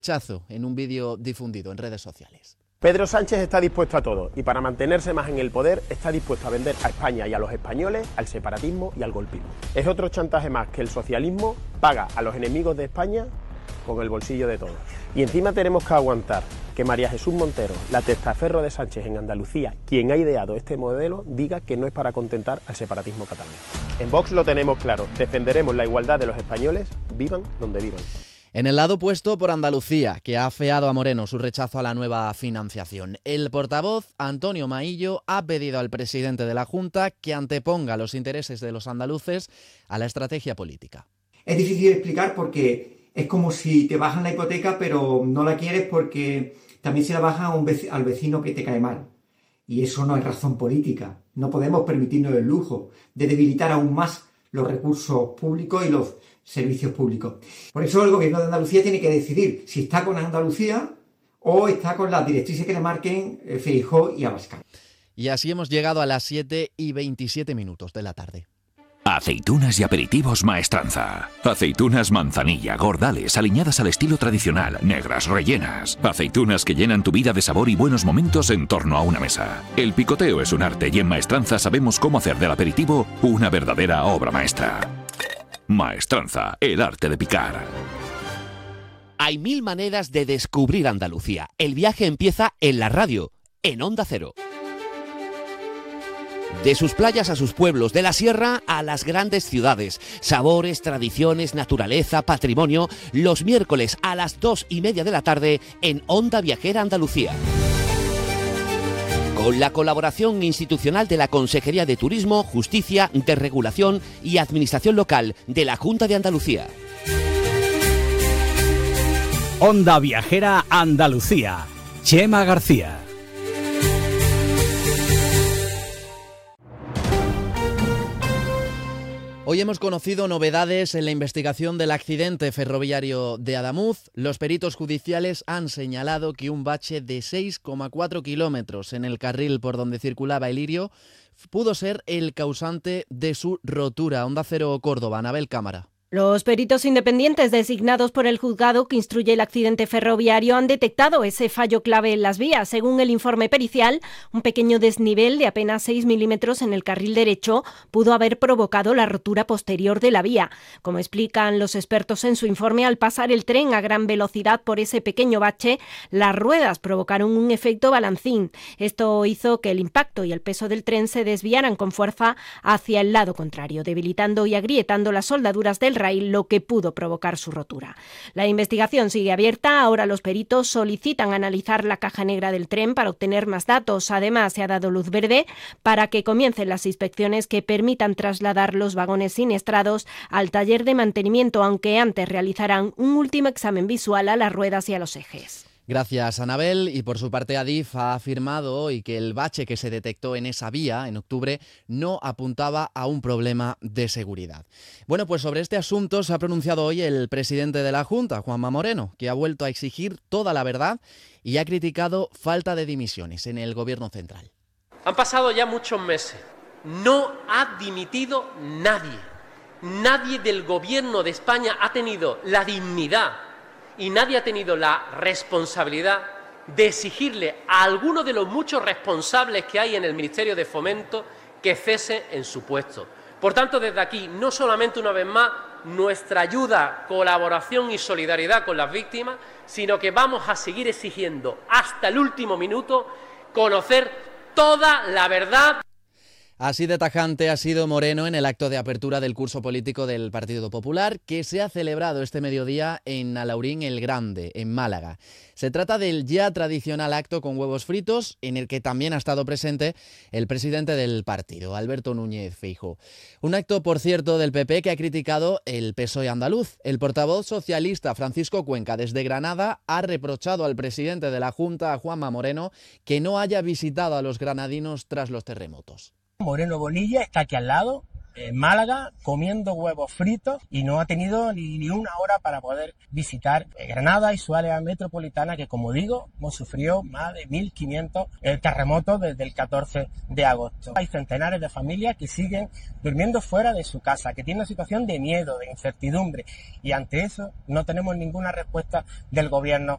rechazo en un vídeo difundido en redes sociales. Pedro Sánchez está dispuesto a todo y para mantenerse más en el poder está dispuesto a vender a España y a los españoles al separatismo y al golpismo. Es otro chantaje más que el socialismo paga a los enemigos de España con el bolsillo de todos. Y encima tenemos que aguantar que María Jesús Montero, la testaferro de Sánchez en Andalucía, quien ha ideado este modelo, diga que no es para contentar al separatismo catalán. En Vox lo tenemos claro, defenderemos la igualdad de los españoles, vivan donde vivan. En el lado opuesto por Andalucía, que ha afeado a Moreno su rechazo a la nueva financiación. El portavoz, Antonio Maillo, ha pedido al presidente de la Junta que anteponga los intereses de los andaluces a la estrategia política. Es difícil explicar porque es como si te bajan la hipoteca pero no la quieres porque también se la bajan al vecino que te cae mal. Y eso no es razón política. No podemos permitirnos el lujo de debilitar aún más los recursos públicos y los servicios públicos. Por eso el gobierno de Andalucía tiene que decidir si está con Andalucía o está con las directrices que le marquen Feijóo y Abascal. Y así hemos llegado a las 7:27 de la tarde. Aceitunas y aperitivos Maestranza. Aceitunas manzanilla, gordales, aliñadas al estilo tradicional, negras, rellenas. Aceitunas que llenan tu vida de sabor y buenos momentos en torno a una mesa. El picoteo es un arte y en Maestranza sabemos cómo hacer del aperitivo una verdadera obra maestra. Maestranza, el arte de picar. Hay 1000 maneras de descubrir Andalucía. El viaje empieza en la radio, en Onda Cero. De sus playas a sus pueblos, de la sierra a las grandes ciudades. Sabores, tradiciones, naturaleza, patrimonio. Los miércoles a las 2:30 de la tarde en Onda Viajera Andalucía. Con la colaboración institucional de la Consejería de Turismo, Justicia, Desregulación y Administración Local de la Junta de Andalucía. Onda Viajera Andalucía. Chema García. Hoy hemos conocido novedades en la investigación del accidente ferroviario de Adamuz. Los peritos judiciales han señalado que un bache de 6,4 kilómetros en el carril por donde circulaba el Lirio pudo ser el causante de su rotura. Onda Cero Córdoba, Anabel Cámara. Los peritos independientes designados por el juzgado que instruye el accidente ferroviario han detectado ese fallo clave en las vías. Según el informe pericial, un pequeño desnivel de apenas 6 milímetros en el carril derecho pudo haber provocado la rotura posterior de la vía. Como explican los expertos en su informe, al pasar el tren a gran velocidad por ese pequeño bache, las ruedas provocaron un efecto balancín. Esto hizo que el impacto y el peso del tren se desviaran con fuerza hacia el lado contrario, debilitando y agrietando las soldaduras del raíl, lo que pudo provocar su rotura. La investigación sigue abierta. Ahora los peritos solicitan analizar la caja negra del tren para obtener más datos. Además, se ha dado luz verde para que comiencen las inspecciones que permitan trasladar los vagones siniestrados al taller de mantenimiento, aunque antes realizarán un último examen visual a las ruedas y a los ejes. Gracias, Anabel. Y por su parte, Adif ha afirmado hoy que el bache que se detectó en esa vía en octubre no apuntaba a un problema de seguridad. Bueno, pues sobre este asunto se ha pronunciado hoy el presidente de la Junta, Juanma Moreno, que ha vuelto a exigir toda la verdad y ha criticado falta de dimisiones en el gobierno central. Han pasado ya muchos meses. No ha dimitido nadie. Nadie del gobierno de España ha tenido la dignidad y nadie ha tenido la responsabilidad de exigirle a alguno de los muchos responsables que hay en el Ministerio de Fomento que cese en su puesto. Por tanto, desde aquí, no solamente una vez más nuestra ayuda, colaboración y solidaridad con las víctimas, sino que vamos a seguir exigiendo hasta el último minuto conocer toda la verdad. Así de tajante ha sido Moreno en el acto de apertura del curso político del Partido Popular, que se ha celebrado este mediodía en Alaurín el Grande, en Málaga. Se trata del ya tradicional acto con huevos fritos, en el que también ha estado presente el presidente del partido, Alberto Núñez Feijóo. Un acto, por cierto, del PP que ha criticado el PSOE andaluz. El portavoz socialista Francisco Cuenca, desde Granada, ha reprochado al presidente de la Junta, Juanma Moreno, que no haya visitado a los granadinos tras los terremotos. Moreno Bonilla está aquí al lado, en Málaga, comiendo huevos fritos y no ha tenido ni una hora para poder visitar Granada y su área metropolitana, que, como digo, hemos sufrido más de 1.500 terremotos desde el 14 de agosto. Hay centenares de familias que siguen durmiendo fuera de su casa, que tienen una situación de miedo, de incertidumbre, y ante eso no tenemos ninguna respuesta del gobierno